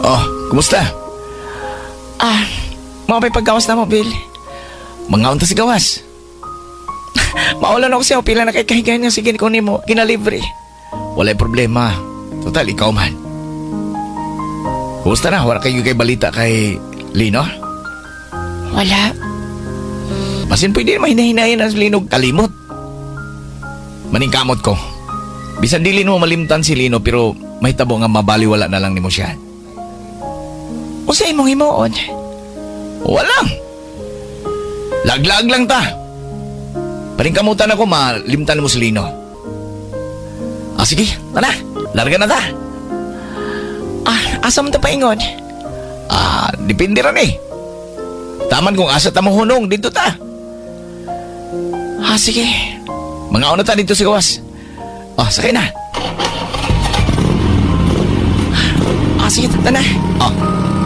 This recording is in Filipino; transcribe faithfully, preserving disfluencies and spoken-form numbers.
Oh, kumusta? Ah, mga paggawas na mo, Bill. Mga unta si gawas. Maulan ako siya, pila na kay kahigayan niya, sige kunin mo, kinalibre. Walay problema. Total, ikaw man. Kumusta na? Wala kayo kay balita kay Lino? Wala. Masin pwede na mahinahinay ang Lino kalimot. Maningkamot ko. Bisan dili mo malimtan si Lino pero may tabo nga mabaliwala na lang ni mo siya. Usay mong himuon. Walang. Laglag lang ta. Paningkamutan ako malimtan mo si Lino. Ah sige, tara. Larga na ta. Ah, asa mo ta paingon? Ah, depende rin eh. Taman kung asa ta mo hunong, dito ta. Ah, sige. Mga una ta dito sa gawas. Oh, sakay na. Ah, sige, tata na. Oh,